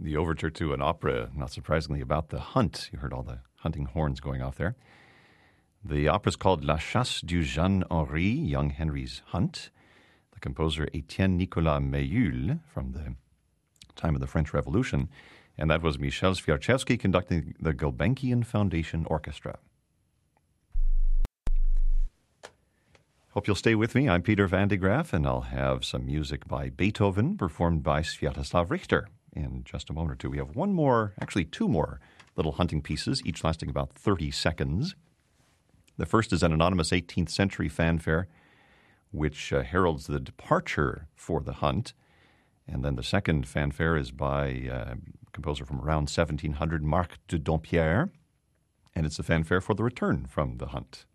The overture to an opera, not surprisingly, about the hunt. You heard all the hunting horns going off there. The opera is called La Chasse du Jeune Henri, Young Henry's Hunt. The composer Étienne Nicolas Mayule from the time of the French Revolution. And that was Michel Swiarczewski conducting the Gulbenkian Foundation Orchestra. Hope you'll stay with me. I'm Peter Van de Graaff, and I'll have some music by Beethoven performed by Sviatoslav Richter in just a moment or two. We have one more, actually two more little hunting pieces, each lasting about 30 seconds. The first is an anonymous 18th century fanfare, which heralds the departure for the hunt. And then the second fanfare is by a composer from around 1700, Marc de Dampierre, and it's a fanfare for the return from the hunt.